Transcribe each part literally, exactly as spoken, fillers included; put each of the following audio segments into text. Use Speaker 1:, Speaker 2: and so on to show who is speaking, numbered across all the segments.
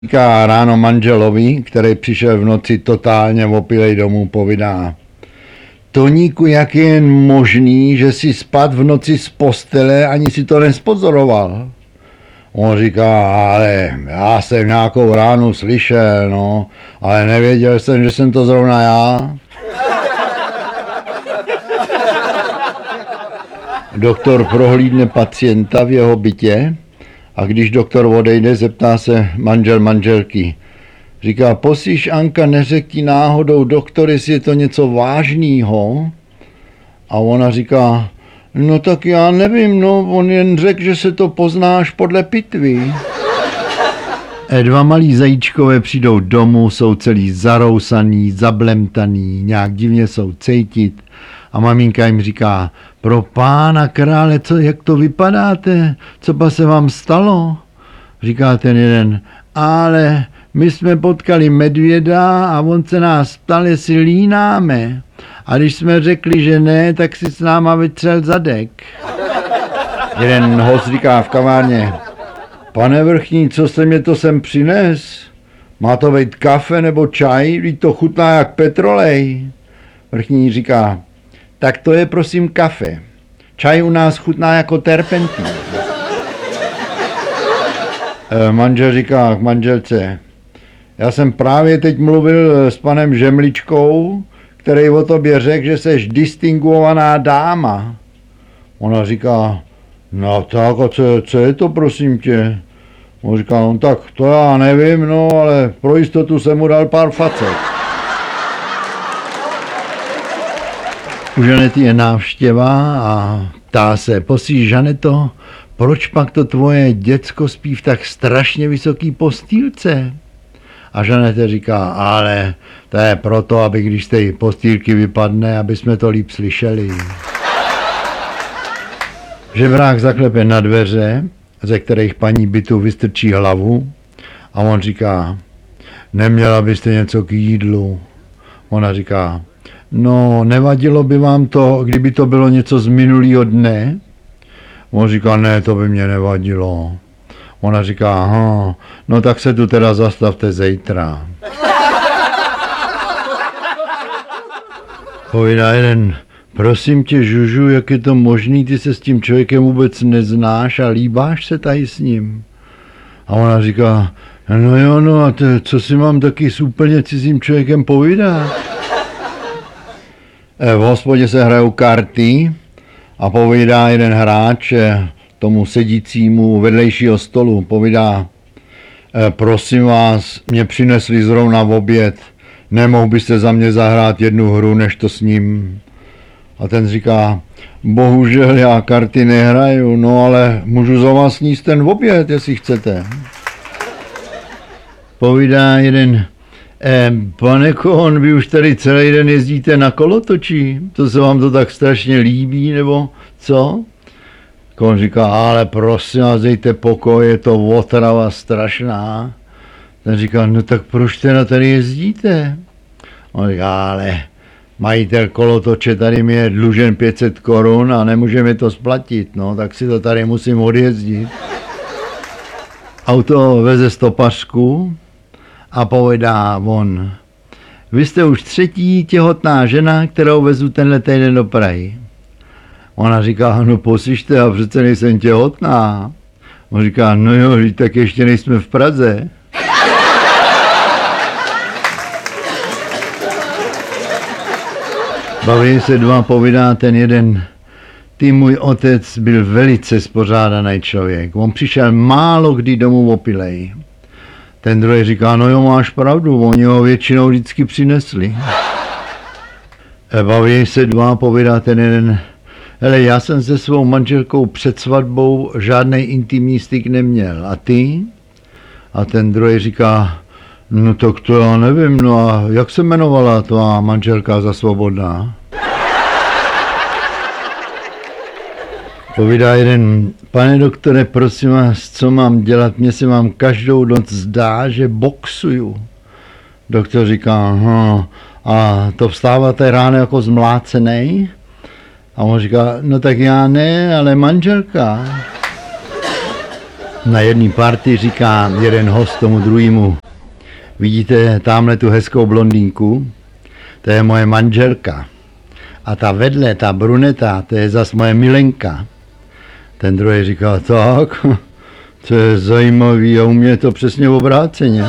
Speaker 1: Říká ráno manželovi, který přišel v noci totálně opilej domů, povídá: Toníku, jak je jen možný, že si spad v noci z postele, ani si to nespozoroval? On říká: ale já jsem nějakou ránu slyšel, no, ale nevěděl jsem, že jsem to zrovna já. Doktor prohlídne pacienta v jeho bytě a když doktor odejde, zeptá se manžel manželky. Říká: posíš, Anka, neřek ti náhodou doktor, jestli je to něco vážného? A ona říká: no tak já nevím, no, on jen řekl, že se to poznáš podle pitvy. E dva malí zajíčkové přijdou domů, jsou celý zarousaný, zablemtaný, nějak divně jsou cejtit a maminka jim říká: pro pána krále, co, jak to vypadáte, co pa se vám stalo? Říká ten jeden: ale my jsme potkali medvěda a on se nás ptal, jestli línáme. A když jsme řekli, že ne, tak si s náma vytřel zadek. Jeden host říká v kavárně: pane vrchní, co se mě to sem přines? Má to být kafe nebo čaj? Vždyť to chutná jak petrolej. Vrchní říká: tak to je prosím kafe. Čaj u nás chutná jako terpentín. E, manžel říká k manželce: já jsem právě teď mluvil s panem Žemličkou, který o tobě řekl, že seš distinguovaná dáma. Ona říká: no tak a co, co je to, prosím tě? On říká: no tak to já nevím, no ale pro jistotu jsem mu dal pár facek. U Žanety je návštěva a ptá se: posíš, Žaneto, proč pak to tvoje děcko spí v tak strašně vysoký postýlce? A Žaneta říká: ale to je proto, aby když z té postýlky vypadne, aby jsme to líp slyšeli. Žebrák zaklepe na dveře, ze kterých paní bytu vystrčí hlavu a on říká: neměla byste něco k jídlu? Ona říká: no, nevadilo by vám to, kdyby to bylo něco z minulého dne? On říká: ne, to by mě nevadilo. Ona říká: aha, no tak se tu teda zastavte zítra. Povídá jeden: prosím tě, Žužu, jak je to možný, ty se s tím člověkem vůbec neznáš a líbáš se tady s ním? A ona říká: no jo, no a to, co si mám taky s úplně cizím člověkem povídat? V hospodě se hrajou karty a povídá jeden hráč tomu sedícímu vedlejšího stolu, povídá: prosím vás, mě přinesli zrovna v oběd, nemohl byste za mě zahrát jednu hru, než to s ním? A ten říká: bohužel já karty nehraju, no ale můžu za vás sníst ten oběd, jestli chcete. Povídá jeden: Eh, pane Kohon, vy už tady celý den jezdíte na kolotoči, to se vám to tak strašně líbí, nebo co? Kohon říká: ale prosím vás, dejte pokoj, je to otrava strašná. Ten říká: no tak proč teda tady jezdíte? On říká: ale majitel kolotoče tady mi je dlužen pět set korun a nemůže mi to splatit, no tak si to tady musím odjezdit. Auto veze stopařku a povídá on: vy jste už třetí těhotná žena, kterou vezu tenhle týden do Prahy. Ona říká: no poslyšte, a přece nejsem těhotná. On říká: no jo, tak ještě nejsme v Praze. Baví se dva, povídá ten jeden: ty, můj otec byl velice spořádaný člověk, on přišel málo kdy domů opilej. Ten druhý říká: no jo, máš pravdu, oni ho většinou vždycky přinesli. Baví se dva, povídá ten jeden: hele, já jsem se svou manželkou před svatbou žádný intimní styk neměl, a ty? A ten druhý říká: no tak to já nevím, no a jak se jmenovala tvá manželka za svobodná? Povídá jeden: pane doktore, prosím vás, co mám dělat? Mně se vám každou noc zdá, že boxuju. Doktor říká: aha, a to vstáváte ráno jako zmlácenej? A on říká: no tak já ne, ale manželka. Na jedné party říká jeden host tomu druhému: vidíte tamhle tu hezkou blondýnku? To je moje manželka. A ta vedle, ta bruneta, to je zas moje milenka. Ten druhý říká: tak, to je zajímavý a u mě je to přesně obráceně.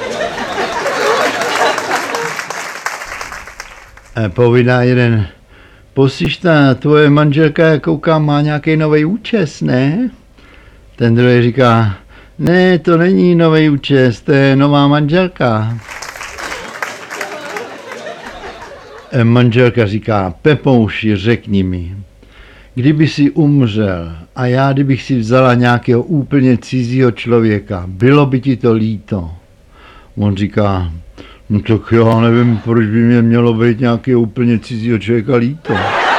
Speaker 1: Povídá jeden: poslyš, ta tvoje manželka, jak koukám, má nějaký nový účes, ne? Ten druhý říká: ne, to není nový účes, to je nová manželka. Manželka říká: Pepouši, řekni mi, kdyby si umřel a já kdybych si vzala nějakého úplně cizího člověka, bylo by ti to líto? On říká: no tak já nevím, proč by mě mělo být nějakého úplně cizího člověka líto.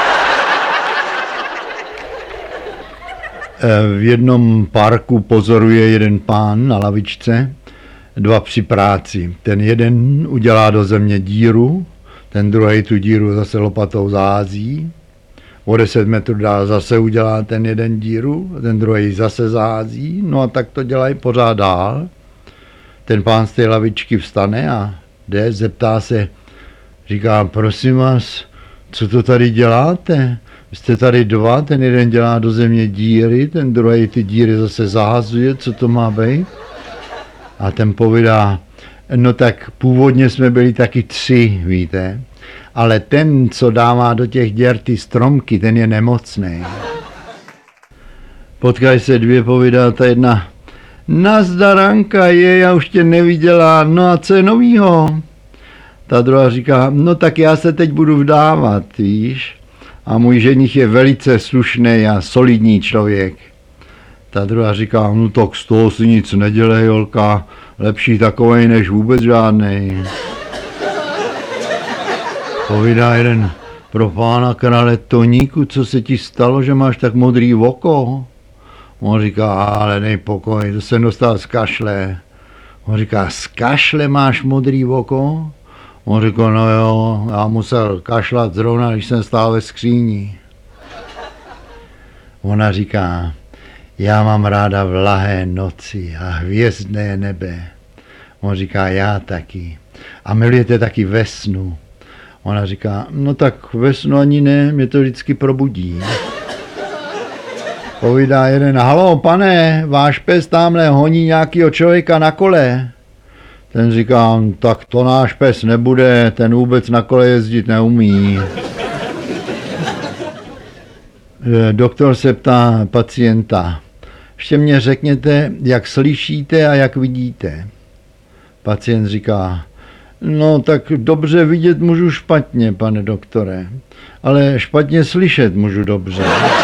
Speaker 1: V jednom parku pozoruje jeden pán na lavičce dva při práci. Ten jeden udělá do země díru, ten druhý tu díru zase lopatou zahází. O deset metrů dál zase udělá ten jeden díru, ten druhý zase zahází. No a tak to dělají pořád dál. Ten pán z té lavičky vstane a jde, zeptá se, říká: prosím vás, co to tady děláte? Jste tady dva, ten jeden dělá do země díry, ten druhý ty díry zase zahazuje, co to má být? A ten povídá: no tak původně jsme byli taky tři, víte, ale ten, co dává do těch děr ty stromky, ten je nemocný. Potkají se dvě, povídá ta jedna: nazdar, Anka, je, já už tě neviděla, no a co je novýho? Ta druhá říká: no tak já se teď budu vdávat, víš, a můj ženich je velice slušný a solidní člověk. Ta druhá říká: no tak z toho si nic nedělej, holka, lepší takovej než vůbec žádnej. Povídá jeden: pro pána krále Toníku, co se ti stalo, že máš tak modrý oko? On říká: ale nej pokoj, to jsem dostal z kašle. On říká: z kašle máš modrý oko? On říká: no jo, já musel kašlat zrovna, když jsem stál ve skříni. Ona říká: já mám ráda vlahé noci a hvězdné nebe. On říká: já taky. A milujete taky ve snu? Ona říká: no tak ve snu ani ne, mě to vždycky probudí. Povídá jeden: halo, pane, váš pes tamhle honí nějakýho člověka na kole. Ten říká: tak to náš pes nebude, ten vůbec na kole jezdit neumí. Doktor se ptá pacienta: ještě mě řekněte, jak slyšíte a jak vidíte. Pacient říká: no tak dobře vidět můžu špatně, pane doktore, ale špatně slyšet můžu dobře.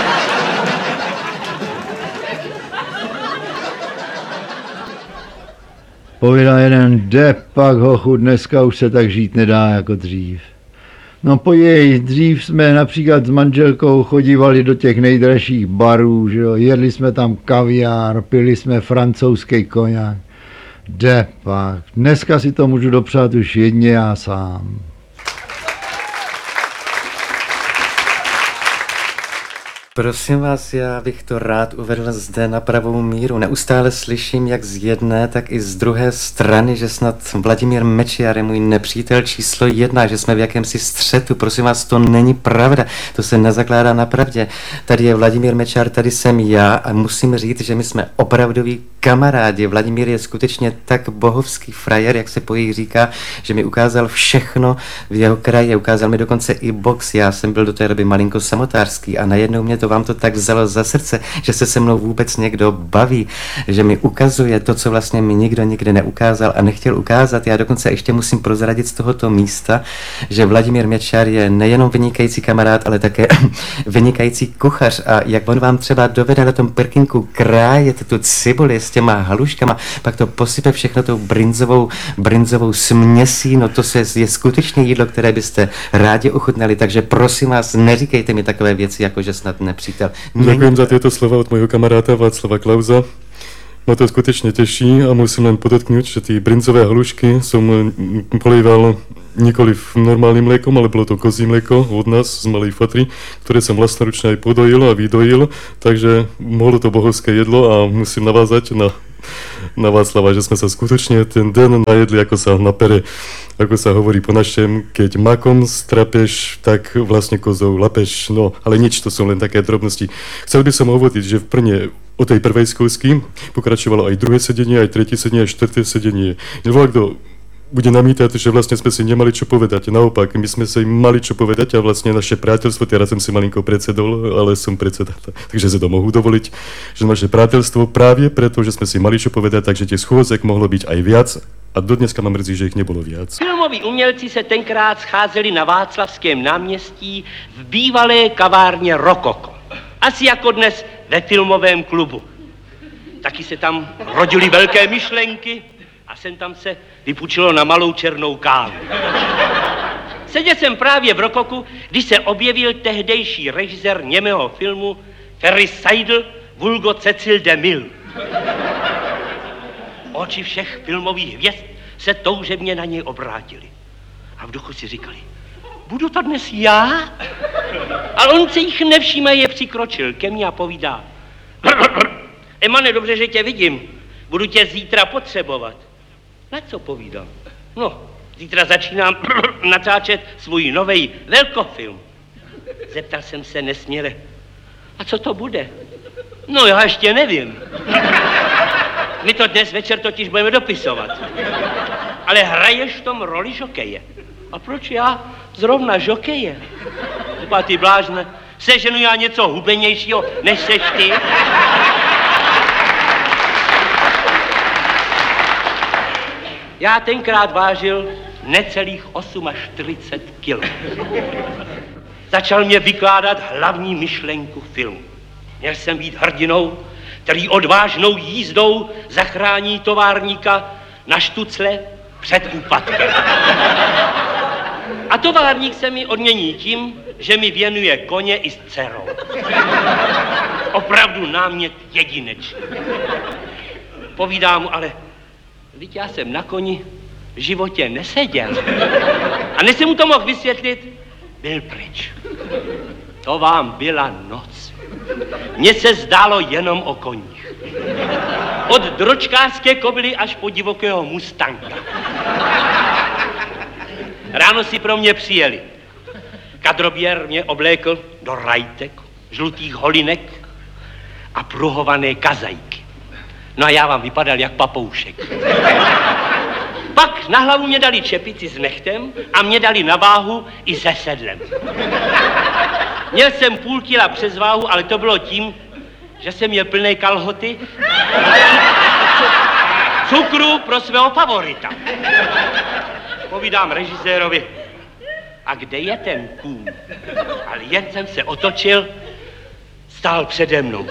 Speaker 1: Povídá jeden: jde pak hochu, dneska už se tak žít nedá jako dřív. No pojej, dřív jsme například s manželkou chodívali do těch nejdražších barů, že jo? Jedli jsme tam kaviár, pili jsme francouzský koňak. Jde pak, dneska si to můžu dopřát už jedně já sám.
Speaker 2: Prosím vás, já bych to rád uvedl zde na pravou míru. Neustále slyším jak z jedné, tak i z druhé strany, že snad Vladimír Mečiar je můj nepřítel číslo jedna, že jsme v jakémsi střetu. Prosím vás, to není pravda, to se nezakládá na pravdě. Tady je Vladimír Mečiar, tady jsem já a musím říct, že my jsme opravdoví kamarádi. Vladimír je skutečně tak bohovský frajer, jak se po jich říká, že mi ukázal všechno v jeho kraji, ukázal mi dokonce i box. Já jsem byl do té doby malinko samotářský a najednou mě to vám to tak vzalo za srdce, že se se mnou vůbec někdo baví, že mi ukazuje to, co vlastně mi nikdo nikdy neukázal a nechtěl ukázat. Já dokonce ještě musím prozradit z tohoto místa, že Vladimír Mečiar je nejenom vynikající kamarád, ale také vynikající kuchař a jak on vám třeba dovede na tom prkinku krájet tu cibuli s těma haluškama, pak to posype všechno tou brinzovou, brinzovou směsí, no to se je skutečně jídlo, které byste rádi ochutnali, takže prosím vás, neříkejte mi takové věci, jako že snad nepřítel.
Speaker 3: Děkuji za tyto slova od mojho kamaráda Václava Klausa. Mě to skutečně těší a musím jen podotknout, že ty brinzové halušky jsem polejval nikoliv normálnym mliekom, ale bolo to kozí mlieko od nás z Malej Fatry, ktoré som vlastnoručne aj podojil a vydojil, takže bolo to bohovské jedlo a musím navázať na, na Václava, že sme sa skutočne ten den najedli, ako sa napere, ako sa hovorí po našem, keď makom strapeš, tak vlastne kozou lapeš, no ale nič, to sú len také drobnosti. Chcel by som hovoriť, že v Brne o tej prvej skúsky pokračovalo aj druhé sedenie, aj tretie sedenie, aj štvrté sedenie. Nevolá kto bude namítať, že vlastne sme si nemali čo povedať. Naopak, my sme si mali čo povedať a vlastne naše priateľstvo, teraz som si malinko predsedol, ale som predseda, takže si to mohu dovoliť, že naše priateľstvo práve preto, že sme si mali čo povedať, takže tie schôzek mohlo byť aj viac a dodneska ma mrzí, že ich nebolo viac.
Speaker 4: Filmoví umělci se tenkrát scházeli na Václavském náměstí v bývalé kavárně Rokoko. Asi jako dnes ve filmovém klubu. Taky se tam rodily velké myšlenky a sem tam se vypučilo na malou černou kávu. Seděl jsem právě v Rokoku, když se objevil tehdejší režisér němého filmu Ferris Seidel vulgo Cecil DeMille. Oči všech filmových hvězd se toužebně na něj obrátili. A v duchu si říkali, budu to dnes já? Ale on se jich nevšímaje přikročil ke mně a povídá, Emane, dobře, že tě vidím, budu tě zítra potřebovat. Na co povídám? No, zítra začínám natáčet svůj novej velkofilm. Zeptal jsem se nesměle, a co to bude? No, já ještě nevím. My to dnes večer totiž budeme dopisovat. Ale hraješ v tom roli žokeje. A proč já zrovna žokeje? Typa, ty blážne, seženu já něco hubenějšího, než seš ty? Já tenkrát vážil necelých čtyřicet osm kilo. Začal mě vykládat hlavní myšlenku filmu. Měl jsem být hrdinou, který odvážnou jízdou zachrání továrníka na štucle před úpadkem. A továrník se mi odmění tím, že mi věnuje koně i s dcerou. Opravdu námět jedinečný. Povídám mu, ale vždyť já jsem na koni v životě neseděl. A než jsem mu to mohl vysvětlit, byl pryč. To vám byla noc. Mně se zdálo jenom o koních. Od dročkářské kobily až po divokého mustanga. Ráno si pro mě přijeli. Kadroběr mě oblékl do rajtek, žlutých holinek a pruhované kazajky. No a já vám vypadal jak papoušek. Pak na hlavu mě dali čepici s nechtem a mě dali na váhu i se sedlem. Měl jsem půl kila přes váhu, ale to bylo tím, že jsem měl plné kalhoty cukru pro svého favorita. Povídám režisérovi, a kde je ten kůň? Ale jen jsem se otočil, stál přede mnou.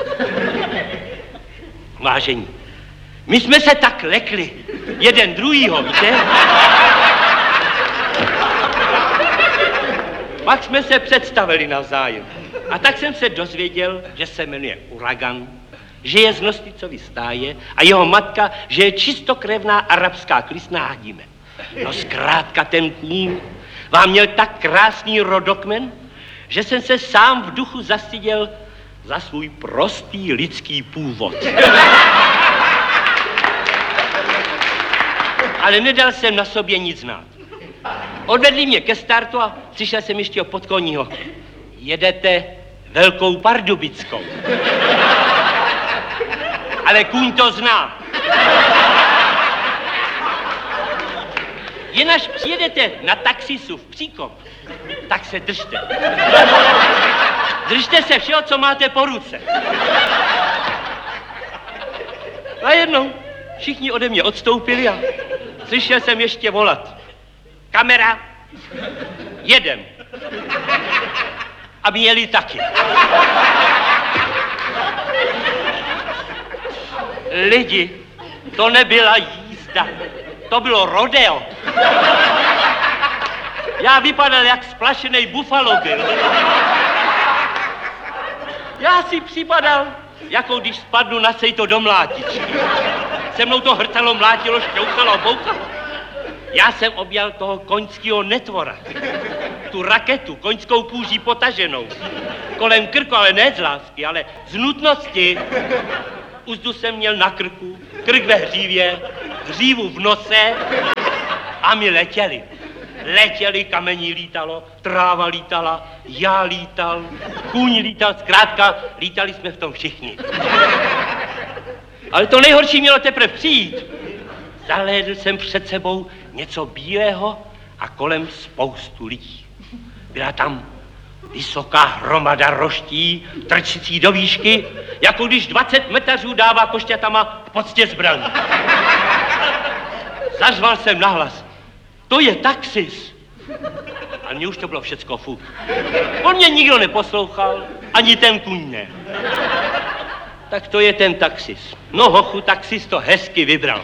Speaker 4: Vážení, my jsme se tak lekli, jeden druhýho, víte? Pak jsme se představili navzájem. A tak jsem se dozvěděl, že se jmenuje Uragan, že je z Nosticovy stáje a jeho matka, že je čistokrevná arabská klisná hadíme. No zkrátka ten kůň vám měl tak krásný rodokmen, že jsem se sám v duchu zastyděl za svůj prostý lidský původ. Ale nedal jsem na sobě nic znát. Odvedli mě ke startu a přišel jsem ještě o podkoního. Jedete Velkou Pardubickou. Ale kůň to zná. Jen až přijedete na taxisu v Příkop, tak se držte. Držte se všeho, co máte po ruce. Najednou všichni ode mě odstoupili a slyšel jsem ještě volat. Kamera, jedem. A měli taky. Lidi, to nebyla jízda, to bylo rodeo. Já vypadal jak splašený Buffalo Bill. Já si připadal, jako když spadnu na sejto do mlátičky. Se mnou to hrtalo, mlátilo, šťouchalo, bouchalo. Já jsem objal toho koňského netvora. Tu raketu, koňskou kůží potaženou. Kolem krku, ale ne z lásky, ale z nutnosti. Uzdu jsem měl na krku, krk ve hřívě, hřívu v nose a my letěli. Letěli, kamení lítalo, tráva lítala, já lítal, kůň lítal, zkrátka lítali jsme v tom všichni. Ale to nejhorší mělo teprve přijít. Zahlédl jsem před sebou něco bílého a kolem spoustu lidí. Byla tam vysoká hromada roští, trčící do výšky, jako když dvacet metařů dává košťatama v poctě zbraň. Zařval jsem nahlas. To je taxis. A mně už to bylo všecko fuk. On mě nikdo neposlouchal, ani ten kůň ne. Tak to je ten taxis. No hochu, taxis to hezky vybral.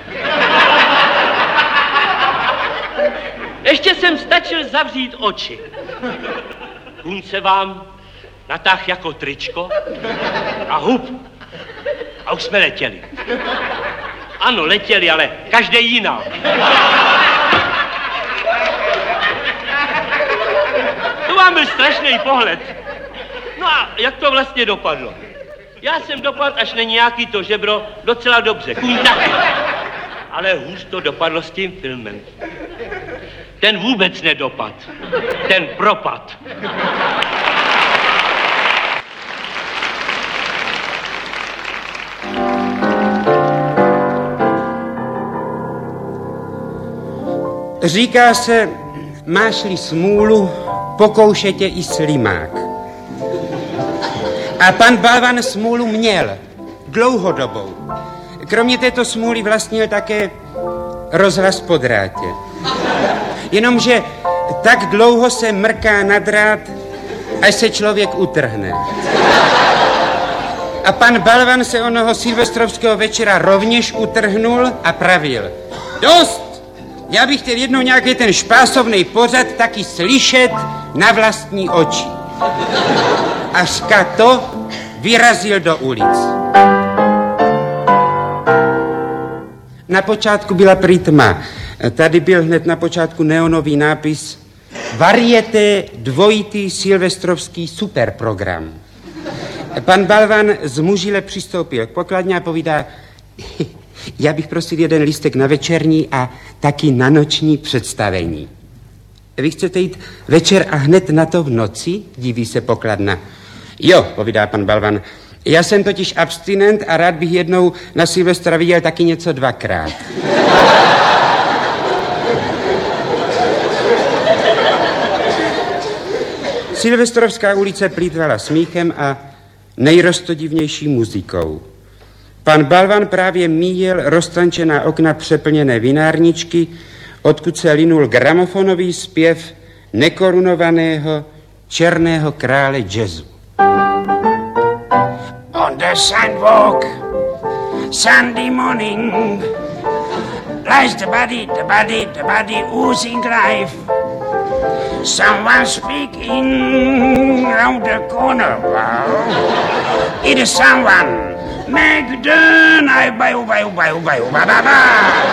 Speaker 4: Ještě jsem stačil zavřít oči. Kůň se vám natáhl jako tričko a hup. A už jsme letěli. Ano, letěli, ale každý jiná. To vám byl strašný pohled. No a jak to vlastně dopadlo? Já jsem dopadl až na nějaký to žebro docela dobře, kůň taky. Ale hůř to dopadlo s tím filmem. Ten vůbec nedopad. Ten propad.
Speaker 5: Říká se, máš-li smůlu, pokouše tě i slimák. A pan Balvan smůlu měl, dlouhodobou. Kromě této smůly vlastnil také rozhlas po drátě. Jenomže tak dlouho se mrká na drát, až se člověk utrhne. A pan Balvan se onoho silvestrovského večera rovněž utrhnul a pravil. Dost! Já bych chtěl jednou nějaký ten špásovnej pořad taky slyšet na vlastní oči. Až to vyrazil do ulic. Na počátku byla prý tma. Tady byl hned na počátku neonový nápis Varieté dvojitý silvestrovský superprogram. Pan Balvan zmužile přistoupil k pokladně a povídá, já bych prosil jeden lístek na večerní a taky na noční představení. Vy chcete jít večer a hned na to v noci? Diví se pokladna. Jo, povídá pan Balvan, já jsem totiž abstinent a rád bych jednou na Silvestra viděl taky něco dvakrát. Silvestrovská ulice plýtvala smíchem a nejrostodivnější muzikou. Pan Balvan právě míjel roztančená okna přeplněné vinárničky, odkud se linul gramofonový zpěv nekorunovaného černého krále jazzu. On the sidewalk, Sunday morning, lies the body, the body, the body oozing life. Someone speaking round the corner. Wow. It is someone. McDonald, bye, bye, bye, bye, bye, bye, bye.